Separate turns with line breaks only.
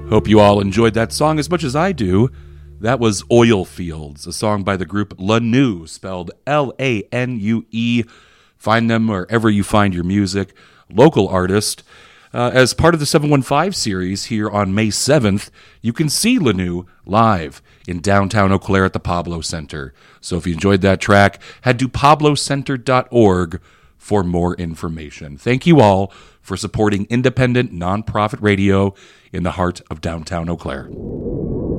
Hope you all enjoyed that song as much as I do. That was Oil Fields, a song by the group Lanue, spelled Lanue. Find them wherever you find your music. Local artist. As part of the 715 series here on May 7th, you can see Lanue live in downtown Eau Claire at the Pablo Center. So if you enjoyed that track, head to pablocenter.org for more information. Thank you all for supporting independent, nonprofit radio in the heart of downtown Eau Claire.